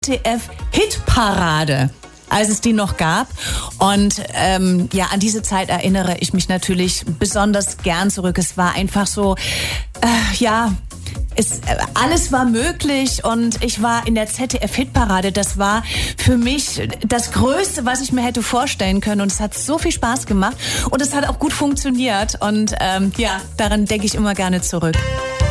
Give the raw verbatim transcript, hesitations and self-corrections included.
Z D F-Hitparade, als es die noch gab. Und ähm, ja, an diese Zeit erinnere ich mich natürlich besonders gern zurück. Es war einfach so, äh, ja... Es, alles war möglich und ich war in der Z D F-Hitparade. Das war für mich das Größte, was ich mir hätte vorstellen können. Und es hat so viel Spaß gemacht und es hat auch gut funktioniert. Und ähm, ja, daran denke ich immer gerne zurück.